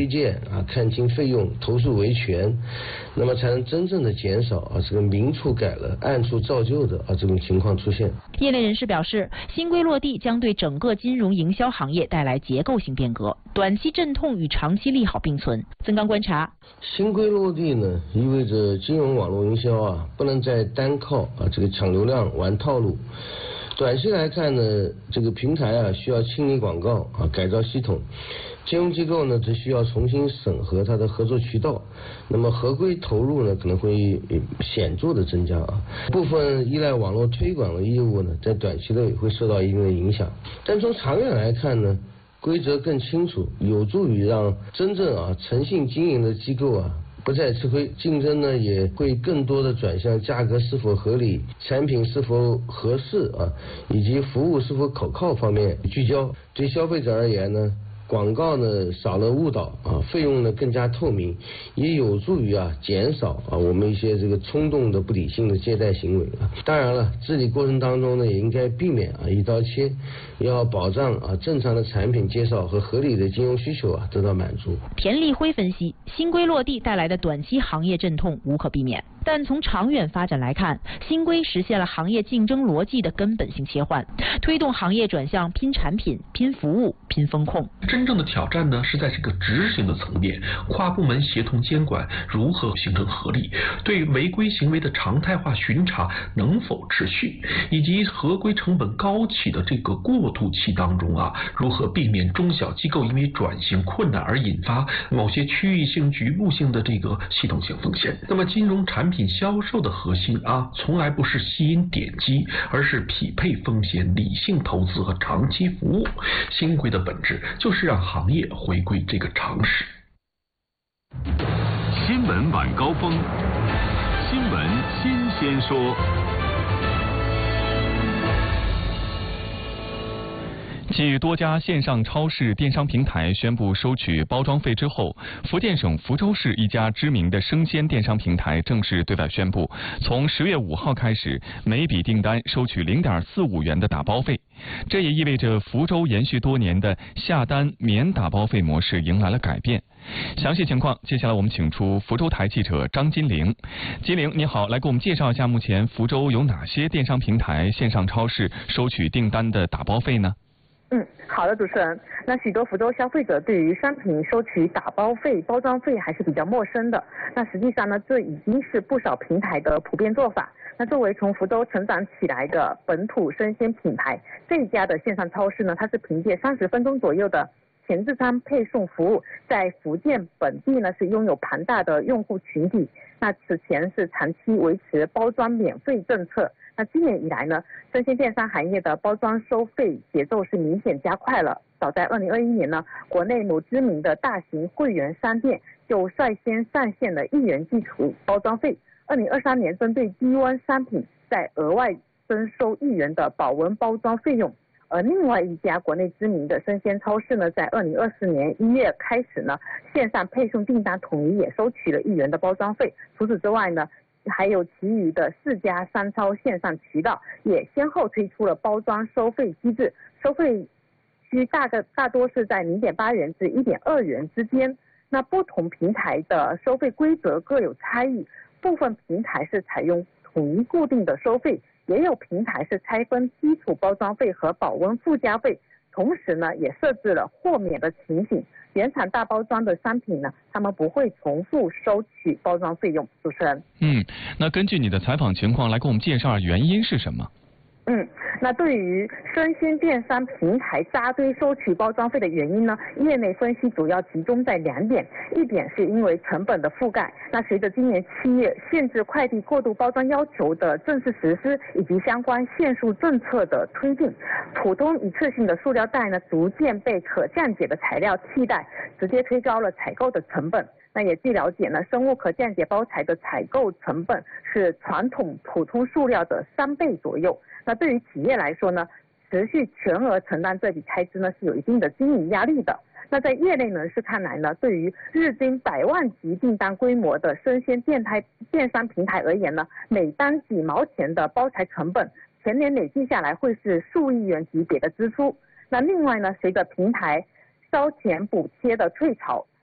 推荐看清费用，投诉维权，那么才能真正的减少这个明处改了暗处造就的这种情况出现。 业内人士表示，新规落地将对整个金融营销行业带来结构性变革，短期阵痛与长期利好并存。曾刚观察， 新规落地呢，意味着金融网络营销不能再单靠这个抢流量玩套路。短期来看呢，这个平台需要清理广告改造系统，金融机构呢则需要重新审核它的合作渠道，那么合规投入呢可能会显著的增加部分依赖网络推广的业务呢在短期内会受到一定的影响，但从长远来看呢，规则更清楚，有助于让真正诚信经营的机构不再吃亏，竞争呢也会更多的转向价格是否合理、产品是否合适以及服务是否可靠方面聚焦。对消费者而言呢，广告呢少了误导费用呢更加透明，也有助于减少我们一些这个冲动的不理性的借贷行为当然了，治理过程当中呢也应该避免一刀切，要保障正常的产品介绍和合理的金融需求得到满足。 田立辉分析，新规落地带来的短期行业阵痛无可避免，但从长远发展来看，新规实现了行业竞争逻辑的根本性切换，推动行业转向拼产品、拼服务、拼风控。 真正的挑战呢是在这个执行的层面，跨部门协同监管如何形成合力，对违规行为的常态化巡查能否持续，以及合规成本高企的这个过渡期当中如何避免中小机构因为转型困难而引发某些区域性、局部性的这个系统性风险。那么金融产品销售的核心从来不是吸引点击，而是匹配风险、理性投资和长期服务。新规的本质就是让行业回归这个常识。 新闻晚高峰，新闻新鲜说。 继多家线上超市电商平台宣布收取包装费之后，福建省福州市一家知名的生鲜电商平台正式对外宣布，从10月5号开始，每笔订单收取0.45元的打包费。这也意味着福州延续多年的下单免打包费模式迎来了改变。详细情况，接下来我们请出福州台记者张金玲。金玲，你好，来给我们介绍一下目前福州有哪些电商平台、线上超市收取订单的打包费呢？ 好的，主持人。那许多福州消费者对于商品收取打包费、包装费还是比较陌生的。那实际上呢，这已经是不少平台的普遍做法。那作为从福州成长起来的本土生鲜品牌，这一家的线上超市呢，它是凭借30分钟左右的前置仓配送服务，在福建本地呢是拥有庞大的用户群体。那此前是长期维持包装免费政策。那今年以来呢，生鲜电商行业的包装收费节奏是明显加快了。早在2021年呢，国内某知名的大型会员商店就率先上线了1元基础包装费。2023年针对低温商品再额外征收1元的保温包装费用。而另外一家国内知名的生鲜超市呢，在2024年1月开始呢，线上配送订单统一也收取了1元的包装费。除此之外呢，还有其余的4家商超线上渠道也先后推出了包装收费机制，收费区大多是在0.8元至1.2元之间。那不同平台的收费规则各有差异，部分平台是采用统一固定的收费，也有平台是拆分基础包装费和保温附加费，同时呢也设置了豁免的情形。原厂大包装的商品呢，他们不会重复收取包装费用。主持人， 那根据你的采访情况来给我们介绍原因是什么？ 那对于生鲜电商平台扎堆收取包装费的原因呢，业内分析主要集中在2点。一点是因为成本的覆盖，那随着今年7月限制快递过度包装要求的正式实施，以及相关限塑政策的推进，普通一次性的塑料袋呢逐渐被可降解的材料替代，直接推高了采购的成本。那也据了解呢，生物可降解包材的采购成本是传统普通塑料的3倍左右。那对于企业来说呢，持续全额承担这笔开支呢是有一定的经营压力的。那在业内人士看来呢，对于日均100万级订单规模的生鲜电商平台而言呢，每单几毛钱的包材成本，全年累计下来会是数亿元级别的支出。那另外呢，随着平台烧钱补贴的退潮，